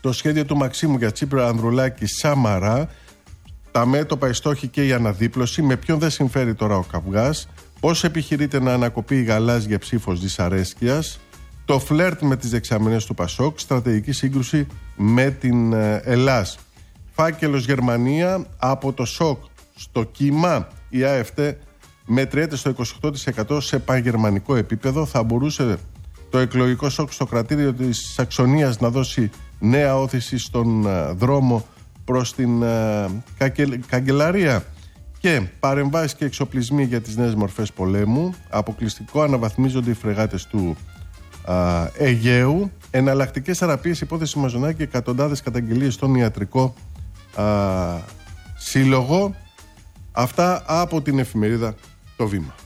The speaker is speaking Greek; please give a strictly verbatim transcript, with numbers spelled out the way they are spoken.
Το σχέδιο του Μαξίμου για Τσίπρα, Ανδρουλάκη, Σαμαρά. Τα μέτωπα, οι στόχοι και η αναδίπλωση. Με ποιον δεν συμφέρει τώρα ο καυγάς. Πώς επιχειρείται να ανακοπεί η γαλάζια ψήφος δυσαρέσκειας. Το φλερτ με τις δεξαμενές του Πασόκ. Στρατηγική σύγκρουση με την Ελλάς. Φάκελος Γερμανία. Από το σοκ στο κύμα. Η ΑΕΦΤ μετριέται στο είκοσι οκτώ τοις εκατό σε παγερμανικό επίπεδο. Θα μπορούσε το εκλογικό σοκ στο κρατήριο της Σαξονίας να δώσει νέα όθηση στον δρόμο προς την καγκελαρία. Και παρεμβάσεις και εξοπλισμοί για τις νέες μορφές πολέμου. Αποκλειστικό αναβαθμίζονται οι φρεγάτες του α, Αιγαίου. Εναλλακτικές θεραπείες, υπόθεση Μαζονάκη, εκατοντάδες καταγγελίες στον ιατρικό α, σύλλογο. Αυτά από την εφημερίδα Το Βήμα.